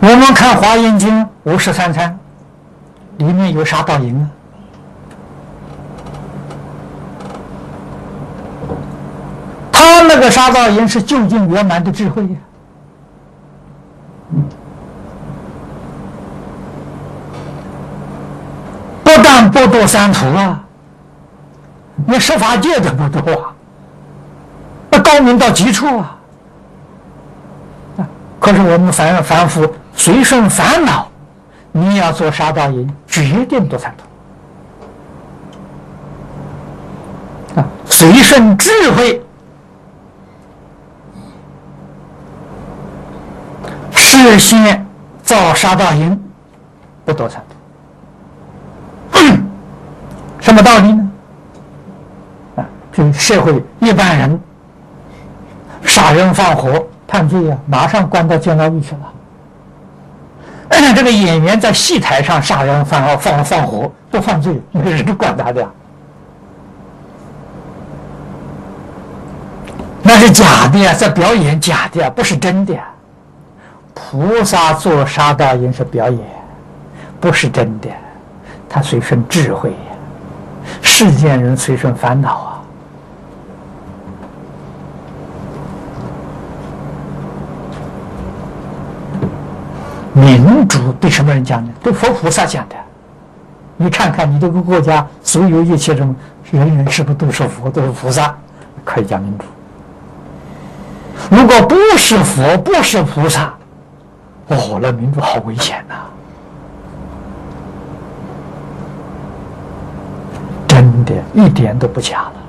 我们看《华严经》53参，里面有杀盗淫啊。他那个杀盗淫是究竟圆满的智慧呀。不但不堕三途啊，连十法界都不堕啊，那高明到极处啊。可是我们凡夫随顺烦恼，你要做杀盗淫，决定堕三途啊。随顺智慧，事先造杀盗淫，不堕三途。什么道理呢？就社会一般人杀人放火判罪啊，马上关到监牢狱去了。这个演员在戏台上杀人放火不犯罪，没人管他的，那是假的呀，在表演假的呀，不是真的呀。菩萨做杀盗淫是表演，不是真的，他随顺智慧呀。世间人随顺烦恼啊。民主对什么人讲的？对佛菩萨讲的。你看看你这个国家所有一切人，人人是不是都是佛，都是菩萨？可以讲民主。如果不是佛，不是菩萨，那民主好危险呐！真的，一点都不假了。